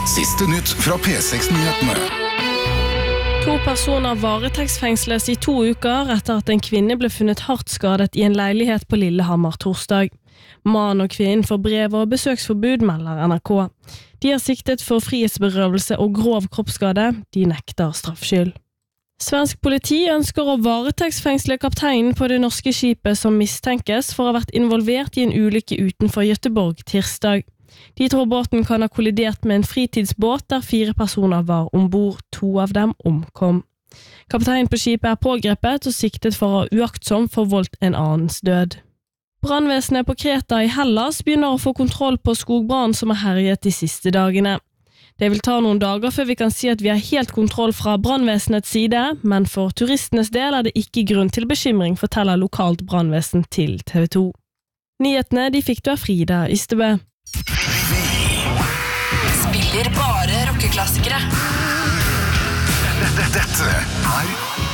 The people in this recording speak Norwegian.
Siste nytt fra P6-nyhetene. 2 personer varetektsfengsles i 2 uker etter at en kvinne ble funnet hardt skadet i en leilighet på Lillehammer torsdag. Mann og kvinnen får brev og besøksforbud, melder NRK. De er siktet for frihetsberøvelse og grov kroppsskade. De nekter straffskyld. Svensk politi ønsker å varetektsfengsle kapteinen på det norske skipet som mistenkes for å ha vært involvert i en ulykke utenfor Göteborg tirsdag. De tror båten kan ha kollidert med en fritidsbåt der 4 personer var ombord. 2 av dem omkom. Kapteinen på skipet er pågrepet og siktet for å ha uaktsomt forvoldt en annens død. Brannvesenet på Kreta i Hellas begynner å få kontroll på skogbrannen som har herjet de siste dagene. Det vil ta noen dager før vi kan si at vi har helt kontroll fra brannvesenets side, men for turistenes del er det ikke grunn til bekymring, forteller lokalt brannvesen til TV 2. Nyhetene de fikk du av Frida Ystebø. Spiller bare rockeklassikere. Dette er